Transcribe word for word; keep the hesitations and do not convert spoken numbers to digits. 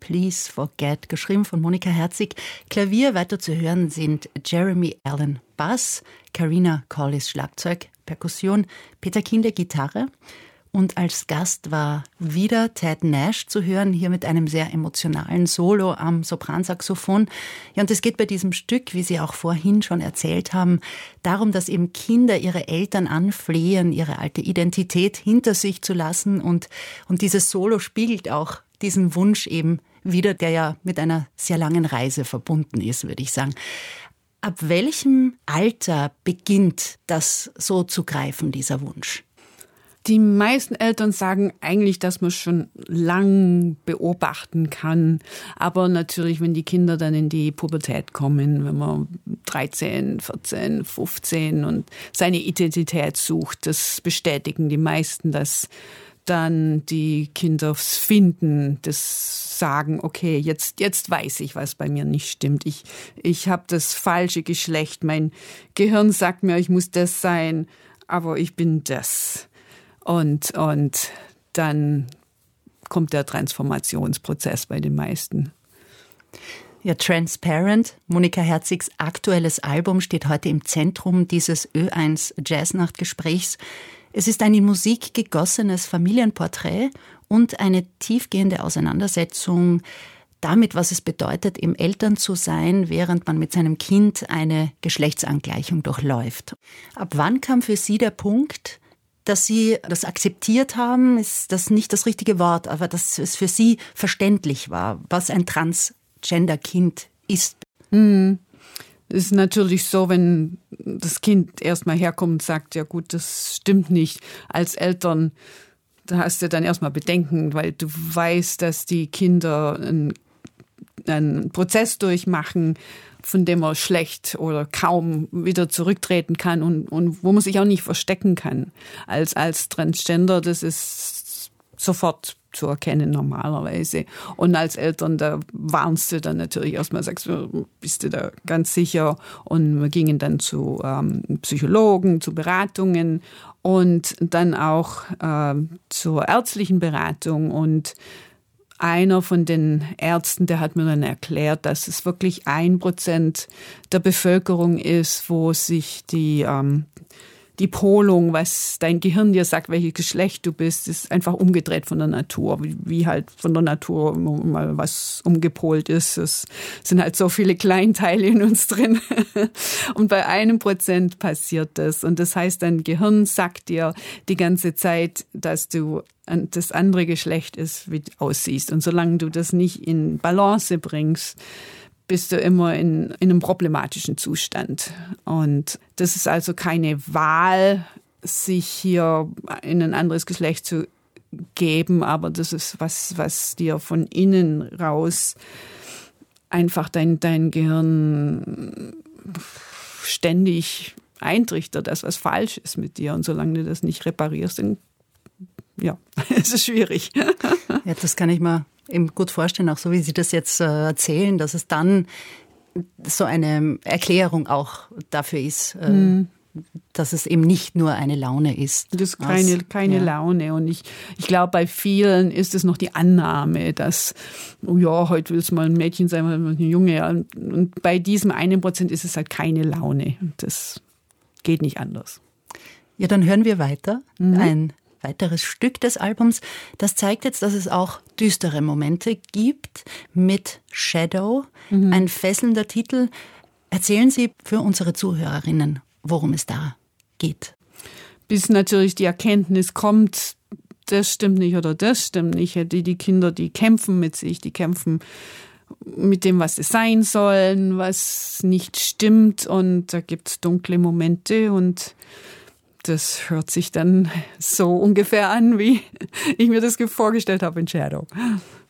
Please Forget, geschrieben von Monika Herzig. Klavier weiter zu hören sind Jeremy Allen Bass, Karina Collis Schlagzeug, Perkussion, Peter Kienle Gitarre. Und als Gast war wieder Ted Nash zu hören, hier mit einem sehr emotionalen Solo am Sopransaxophon. Ja, und es geht bei diesem Stück, wie Sie auch vorhin schon erzählt haben, darum, dass eben Kinder ihre Eltern anflehen, ihre alte Identität hinter sich zu lassen. Und, und dieses Solo spiegelt auch diesen Wunsch eben wieder, der ja mit einer sehr langen Reise verbunden ist, würde ich sagen. Ab welchem Alter beginnt das so zu greifen, dieser Wunsch? Die meisten Eltern sagen eigentlich, dass man schon lang beobachten kann. Aber natürlich, wenn die Kinder dann in die Pubertät kommen, wenn man dreizehn, vierzehn, fünfzehn und seine Identität sucht, das bestätigen die meisten, dass dann die Kinder finden, das sagen, okay, jetzt, jetzt weiß ich, was bei mir nicht stimmt. Ich, ich habe das falsche Geschlecht. Mein Gehirn sagt mir, ich muss das sein, aber ich bin das. Und, und dann kommt der Transformationsprozess bei den meisten. Ja, Transparent, Monika Herzigs aktuelles Album, steht heute im Zentrum dieses Ö eins Jazznacht-Gesprächs. Es ist ein in Musik gegossenes Familienporträt und eine tiefgehende Auseinandersetzung damit, was es bedeutet, im Eltern zu sein, während man mit seinem Kind eine Geschlechtsangleichung durchläuft. Ab wann kam für Sie der Punkt, dass Sie das akzeptiert haben, ist das nicht das richtige Wort, aber dass es für Sie verständlich war, was ein Transgender-Kind ist? Hm. Es ist natürlich so, wenn das Kind erstmal herkommt und sagt, ja gut, das stimmt nicht. Als Eltern, da hast du dann erstmal Bedenken, weil du weißt, dass die Kinder einen, einen Prozess durchmachen, von dem man schlecht oder kaum wieder zurücktreten kann und, und wo man sich auch nicht verstecken kann. Als, als Transgender, das ist sofort zu erkennen normalerweise. Und als Eltern, da warnst du dann natürlich erstmal, sagst du, bist du da ganz sicher? Und wir gingen dann zu ähm, Psychologen, zu Beratungen und dann auch ähm, zur ärztlichen Beratung. Und einer von den Ärzten, der hat mir dann erklärt, dass es wirklich ein Prozent der Bevölkerung ist, wo sich die, ähm, die Polung, was dein Gehirn dir sagt, welches Geschlecht du bist, ist einfach umgedreht von der Natur. Wie, wie halt von der Natur mal was umgepolt ist. Es sind halt so viele Kleinteile in uns drin. Und bei einem Prozent passiert das. Und das heißt, dein Gehirn sagt dir die ganze Zeit, dass du das andere Geschlecht ist, wie du aussiehst. Und solange du das nicht in Balance bringst, bist du immer in, in einem problematischen Zustand. Und das ist also keine Wahl, sich hier in ein anderes Geschlecht zu geben, aber das ist was, was dir von innen raus einfach dein, dein Gehirn ständig eintrichtert, dass was falsch ist mit dir. Und solange du das nicht reparierst, dann ja, es ist schwierig. Ja, das kann ich mir eben gut vorstellen, auch so wie Sie das jetzt äh, erzählen, dass es dann so eine Erklärung auch dafür ist, äh, mm. dass es eben nicht nur eine Laune ist. Das ist keine, keine ja. Laune. Und ich, ich glaube, bei vielen ist es noch die Annahme, dass, oh ja, heute will es mal ein Mädchen sein, mal ein Junge. Und bei diesem einen Prozent ist es halt keine Laune. Das geht nicht anders. Ja, dann hören wir weiter. Mhm. Ein weiteres Stück des Albums, das zeigt jetzt, dass es auch düstere Momente gibt mit Shadow, mhm. ein fesselnder Titel. Erzählen Sie für unsere Zuhörerinnen, worum es da geht. Bis natürlich die Erkenntnis kommt, das stimmt nicht oder das stimmt nicht. Die, die Kinder, die kämpfen mit sich, die kämpfen mit dem, was sie sein sollen, was nicht stimmt. Und da gibt es dunkle Momente und das hört sich dann so ungefähr an, wie ich mir das vorgestellt habe in Shadow.